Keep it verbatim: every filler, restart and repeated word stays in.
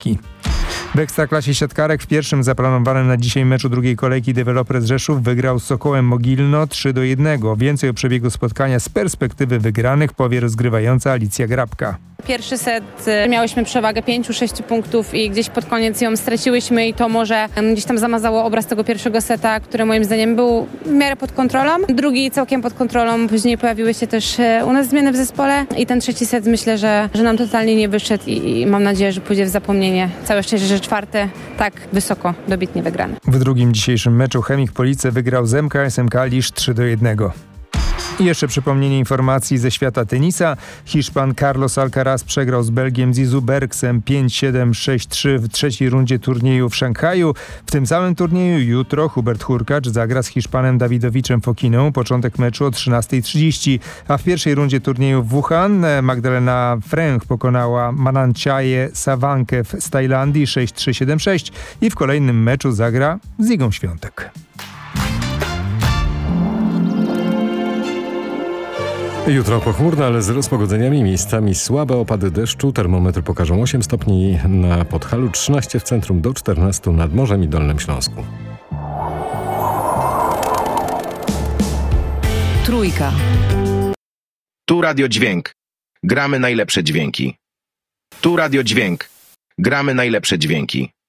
Ki. W Ekstraklasie siatkarek w pierwszym zaplanowanym na dzisiaj meczu drugiej kolejki Deweloper z Rzeszów wygrał z Sokołem Mogilno trzy do jednego. Więcej o przebiegu spotkania z perspektywy wygranych powie rozgrywająca Alicja Grabka. Pierwszy set miałyśmy przewagę pięciu sześciu punktów i gdzieś pod koniec ją straciłyśmy i to może gdzieś tam zamazało obraz tego pierwszego seta, który moim zdaniem był w miarę pod kontrolą. Drugi całkiem pod kontrolą, później pojawiły się też u nas zmiany w zespole i ten trzeci set myślę, że, że nam totalnie nie wyszedł i, i mam nadzieję, że pójdzie w zapomnienie. Całe szczęście, że czwarte tak wysoko, dobitnie wygrane. W drugim dzisiejszym meczu Chemik Police wygrał z M K S M K Lisz trzy do jednego. I jeszcze przypomnienie informacji ze świata tenisa. Hiszpan Carlos Alcaraz przegrał z Belgiem Zizu Bergsem pięć siedem sześć trzy w trzeciej rundzie turnieju w Szanghaju. W tym samym turnieju jutro Hubert Hurkacz zagra z Hiszpanem Dawidowiczem Fokiną. Początek meczu o trzynasta trzydzieści, a w pierwszej rundzie turnieju w Wuhan Magdalena Fręch pokonała Mananciaję Sawankew z Tajlandii sześć trzy siedem sześć i w kolejnym meczu zagra z Igą Świątek. Jutro pochmurno, ale z rozpogodzeniami, miejscami słabe opady deszczu. Termometry pokażą osiem stopni na Podhalu, trzynaście w centrum do czternastu nad Morzem i Dolnym Śląsku. Trójka. Tu Radio Dźwięk. Gramy najlepsze dźwięki. Tu Radio Dźwięk. Gramy najlepsze dźwięki.